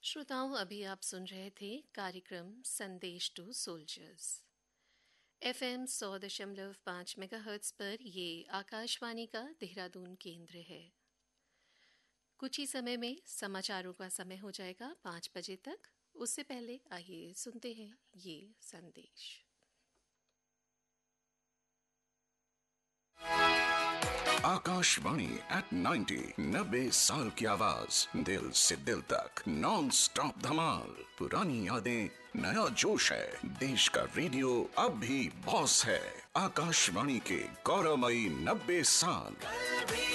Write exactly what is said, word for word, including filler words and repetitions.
श्रोताओं, अभी आप सुन रहे थे कार्यक्रम संदेश टू सोल्जर्स। एफ एम सौ दशमलव पाँच मेगाहर्ट्ज पर ये आकाशवाणी का देहरादून केंद्र है। कुछ ही समय में समाचारों का समय हो जाएगा पाँच बजे तक। उससे पहले आइए सुनते हैं ये संदेश। आकाशवाणी एट नाइन्टी, नब्बे साल की आवाज, दिल से दिल तक, नॉन स्टॉप धमाल। पुरानी यादें, नया जोश है। देश का रेडियो अब भी बॉस है। आकाशवाणी के गौरवमयी नब्बे साल।